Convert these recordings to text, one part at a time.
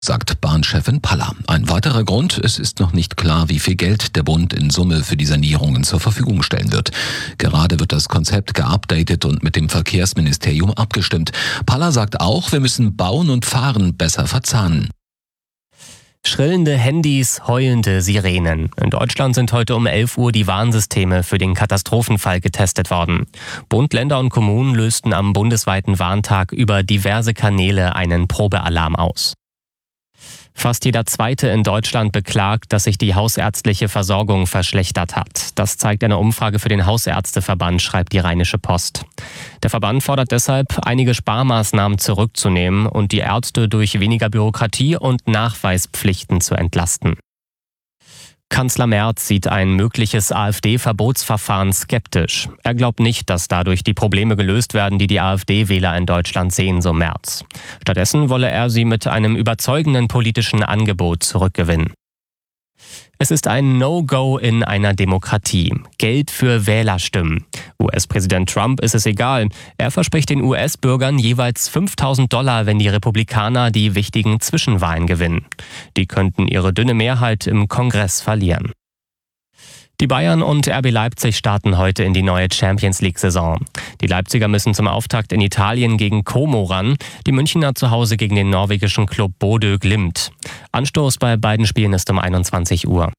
sagt Bahnchefin Paller. Ein weiterer Grund: es ist noch nicht klar, wie viel Geld der Bund in Summe für die Sanierungen zur Verfügung stellen wird. Gerade wird das Konzept geupdatet und mit dem Verkehrsministerium abgestimmt. Paller sagt auch, wir müssen Bauen und Fahren besser verzahnen. Schrillende Handys, heulende Sirenen. In Deutschland sind heute um 11 Uhr die Warnsysteme für den Katastrophenfall getestet worden. Bund, Länder und Kommunen lösten am bundesweiten Warntag über diverse Kanäle einen Probealarm aus. Fast jeder Zweite in Deutschland beklagt, dass sich die hausärztliche Versorgung verschlechtert hat. Das zeigt eine Umfrage für den Hausärzteverband, schreibt die Rheinische Post. Der Verband fordert deshalb, einige Sparmaßnahmen zurückzunehmen und die Ärzte durch weniger Bürokratie und Nachweispflichten zu entlasten. Kanzler Merz sieht ein mögliches AfD-Verbotsverfahren skeptisch. Er glaubt nicht, dass dadurch die Probleme gelöst werden, die die AfD-Wähler in Deutschland sehen, so Merz. Stattdessen wolle er sie mit einem überzeugenden politischen Angebot zurückgewinnen. Es ist ein No-Go in einer Demokratie. Geld für Wählerstimmen. US-Präsident Trump ist es egal. Er verspricht den US-Bürgern jeweils $5.000, wenn die Republikaner die wichtigen Zwischenwahlen gewinnen. Die könnten ihre dünne Mehrheit im Kongress verlieren. Die Bayern und RB Leipzig starten heute in die neue Champions-League-Saison. Die Leipziger müssen zum Auftakt in Italien gegen Como ran, die Münchner zu Hause gegen den norwegischen Club Bodø Glimt. Anstoß bei beiden Spielen ist um 21 Uhr.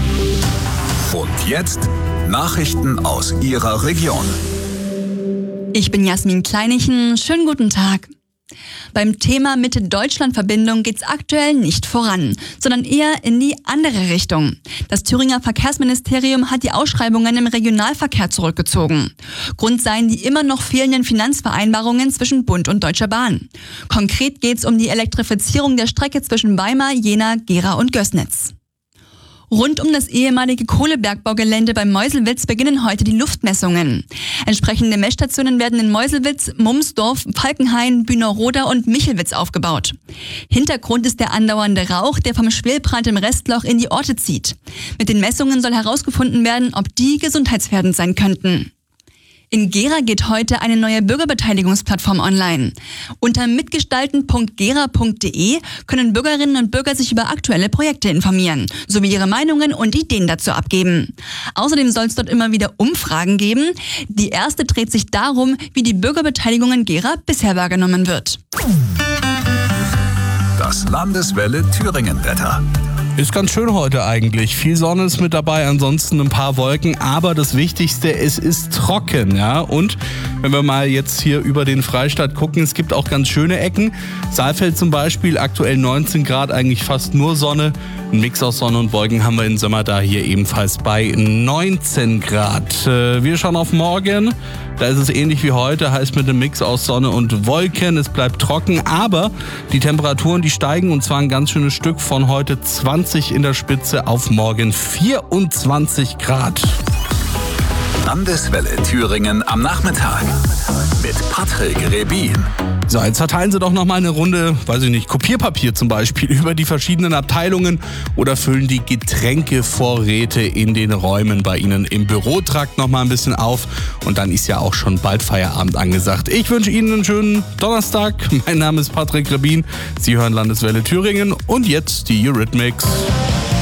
Und jetzt Nachrichten aus Ihrer Region. Ich bin Jasmin Kleinichen. Schönen guten Tag. Beim Thema Mitte-Deutschland-Verbindung geht's aktuell nicht voran, sondern eher in die andere Richtung. Das Thüringer Verkehrsministerium hat die Ausschreibungen im Regionalverkehr zurückgezogen. Grund seien die immer noch fehlenden Finanzvereinbarungen zwischen Bund und Deutscher Bahn. Konkret geht's um die Elektrifizierung der Strecke zwischen Weimar, Jena, Gera und Gößnitz. Rund um das ehemalige Kohlebergbaugelände bei Meuselwitz beginnen heute die Luftmessungen. Entsprechende Messstationen werden in Meuselwitz, Mumsdorf, Falkenhain, Bühnerroda und Michelwitz aufgebaut. Hintergrund ist der andauernde Rauch, der vom Schwelbrand im Restloch in die Orte zieht. Mit den Messungen soll herausgefunden werden, ob die gesundheitsgefährdend sein könnten. In Gera geht heute eine neue Bürgerbeteiligungsplattform online. Unter mitgestalten.gera.de können Bürgerinnen und Bürger sich über aktuelle Projekte informieren, sowie ihre Meinungen und Ideen dazu abgeben. Außerdem soll es dort immer wieder Umfragen geben. Die erste dreht sich darum, wie die Bürgerbeteiligung in Gera bisher wahrgenommen wird. Das Landeswelle Thüringen-Wetter. Ist ganz schön heute eigentlich. Viel Sonne ist mit dabei, ansonsten ein paar Wolken. Aber das Wichtigste, es ist trocken. Ja? Und wenn wir mal jetzt hier über den Freistaat gucken, es gibt auch ganz schöne Ecken. Saalfeld zum Beispiel, aktuell 19 Grad, eigentlich fast nur Sonne. Ein Mix aus Sonne und Wolken haben wir in Sömmerda hier ebenfalls bei 19 Grad. Wir schauen auf morgen. Da ist es ähnlich wie heute, heißt mit einem Mix aus Sonne und Wolken. Es bleibt trocken, aber die Temperaturen, die steigen, und zwar ein ganz schönes Stück, von heute 20 in der Spitze auf morgen 24 Grad. Landeswelle Thüringen am Nachmittag mit Patrick Rebin. So, jetzt verteilen Sie doch noch mal eine Runde, weiß ich nicht, Kopierpapier zum Beispiel über die verschiedenen Abteilungen oder füllen die Getränkevorräte in den Räumen bei Ihnen im Büro. Tragt noch mal ein bisschen auf und dann ist ja auch schon bald Feierabend angesagt. Ich wünsche Ihnen einen schönen Donnerstag. Mein Name ist Patrick Rebin. Sie hören Landeswelle Thüringen und jetzt die Eurythmics.